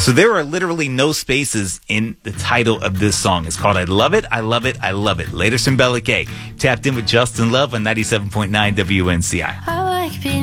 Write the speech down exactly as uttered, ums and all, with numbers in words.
So there are literally no spaces in the title of this song. It's called I Love It, I Love It, I Love It. Later, Symbolic A. Tapped in with Justin Love on ninety-seven point nine W N C I. I like being